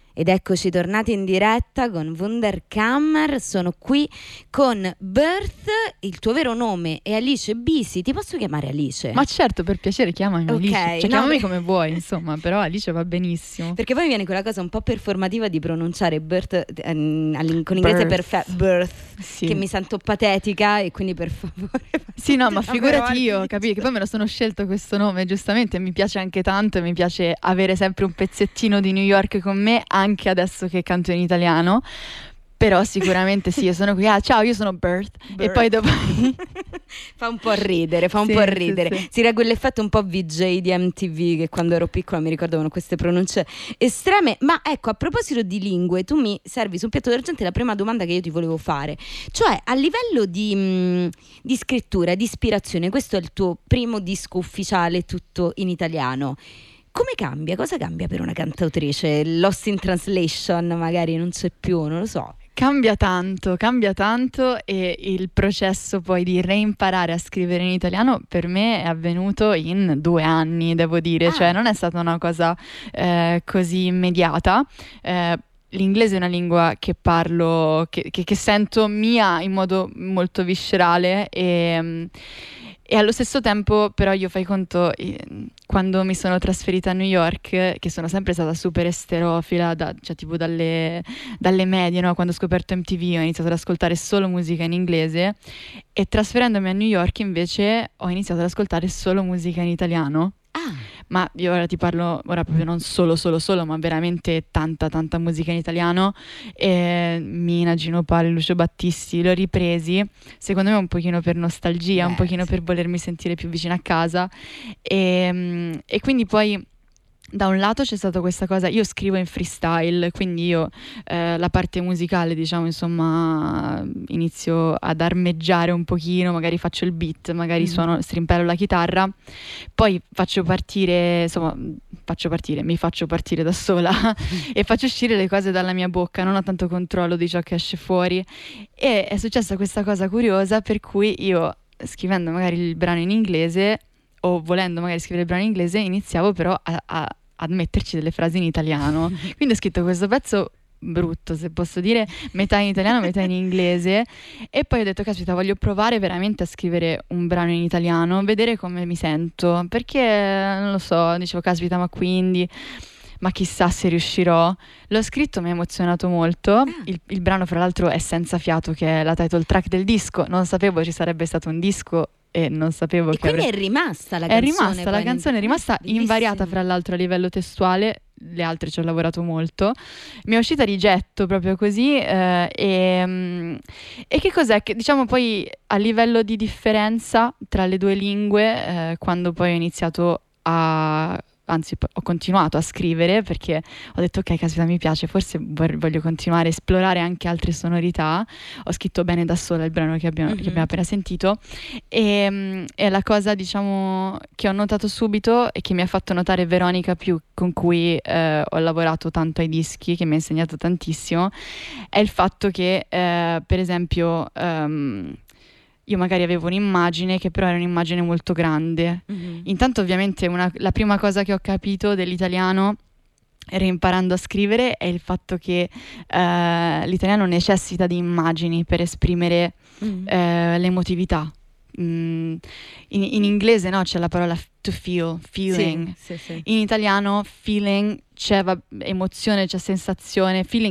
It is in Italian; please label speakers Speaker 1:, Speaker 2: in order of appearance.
Speaker 1: Ed eccoci tornati in diretta con Wunderkammer. Sono qui con Birth, il tuo vero nome è Alice Bisi. Ti posso chiamare Alice?
Speaker 2: Ma certo, per piacere, chiamami Alice. Cioè, chiamami come vuoi, insomma, però Alice va benissimo.
Speaker 1: Perché poi viene quella cosa un po' performativa di pronunciare Birth con l'inglese perfetto, Birth,
Speaker 2: sì.
Speaker 1: Che mi sento patetica e quindi per favore.
Speaker 2: Sì, no, ma figurati io, capisci? Che poi me lo sono scelto questo nome, giustamente, mi piace anche tanto e mi piace avere sempre un pezzettino di New York con me, anche adesso che canto in italiano. Però sicuramente sì, io sono qui, ciao, io sono Birth. E poi dopo
Speaker 1: fa un po' ridere,
Speaker 2: Sì.
Speaker 1: Si regge l'effetto un po' VJ di MTV, che quando ero piccola mi ricordavano queste pronunce estreme. Ma ecco, a proposito di lingue, tu mi servi sul piatto d'argento la prima domanda che io ti volevo fare, cioè a livello di scrittura, di ispirazione, questo è il tuo primo disco ufficiale tutto in italiano. Come cambia? Cosa cambia per una cantautrice? Lost in Translation magari non c'è più, non lo so.
Speaker 2: Cambia tanto e il processo poi di reimparare a scrivere in italiano per me è avvenuto in 2 anni, devo dire, cioè non è stata una cosa così immediata. L'inglese è una lingua che parlo, che sento mia in modo molto viscerale e allo stesso tempo però io fai conto, quando mi sono trasferita a New York, che sono sempre stata super esterofila, cioè tipo dalle medie, no? Quando ho scoperto MTV ho iniziato ad ascoltare solo musica in inglese e trasferendomi a New York invece ho iniziato ad ascoltare solo musica in italiano. Ma io ora ti parlo, ora proprio non solo, ma veramente tanta musica in italiano. Mina, Gino Paoli, Lucio Battisti, li ho ripresi, secondo me un pochino per nostalgia, un pochino per volermi sentire più vicina a casa. E quindi poi da un lato c'è stata questa cosa, io scrivo in freestyle, quindi io la parte musicale, diciamo, insomma, inizio ad armeggiare un pochino, magari faccio il beat, magari strimpello la chitarra, poi mi faccio partire da sola e faccio uscire le cose dalla mia bocca, non ho tanto controllo di ciò che esce fuori. E è successa questa cosa curiosa per cui io, scrivendo magari il brano in inglese o volendo magari scrivere il brano in inglese, iniziavo però a metterci delle frasi in italiano. Quindi ho scritto questo pezzo brutto, se posso dire, metà in italiano, metà in inglese, e poi ho detto, caspita, voglio provare veramente a scrivere un brano in italiano, vedere come mi sento, perché non lo so, dicevo, caspita, ma chissà se riuscirò. L'ho scritto, mi ha emozionato molto. Il brano, fra l'altro, è Senza Fiato, che è la title track del disco. Non sapevo ci sarebbe stato un disco e non sapevo che
Speaker 1: quindi è rimasta la canzone.
Speaker 2: La canzone è rimasta invariata, fra l'altro, a livello testuale. Le altre ci ho lavorato molto. Mi è uscita di getto proprio così. E che cos'è? Che, diciamo, poi a livello di differenza tra le due lingue, quando poi ho iniziato ho continuato a scrivere, perché ho detto, ok, caspita, mi piace, forse voglio continuare a esplorare anche altre sonorità. Ho scritto Bene da sola, il brano che abbiamo appena sentito, e la cosa, diciamo, che ho notato subito e che mi ha fatto notare Veronica Più, con cui ho lavorato tanto ai dischi, che mi ha insegnato tantissimo, è il fatto che per esempio io magari avevo un'immagine che però era un'immagine molto grande. Intanto ovviamente la prima cosa che ho capito dell'italiano, reimparando a scrivere, è il fatto che l'italiano necessita di immagini per esprimere l'emotività. In inglese, no, c'è la parola to feel, feeling.
Speaker 1: Sì.
Speaker 2: In italiano feeling c'è emozione, c'è sensazione, feeling